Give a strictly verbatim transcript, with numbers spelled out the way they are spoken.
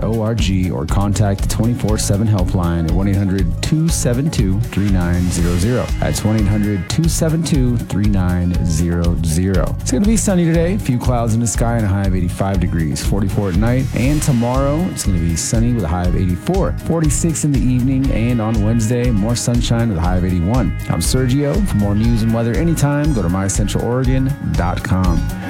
org or contact the twenty-four seven helpline at one eight hundred two seven two three nine zero zero. That's one eight hundred two seven two three nine zero zero. It's going to be sunny today. A few clouds in the sky and a high of eighty-five degrees. forty-four at night. And tomorrow, it's going to be sunny with a high of eighty-four. forty-six in the evening. And on Wednesday, more sunshine with a high of eighty-one. I'm Sergio. For more news and weather anytime, go to my central oregon dot com.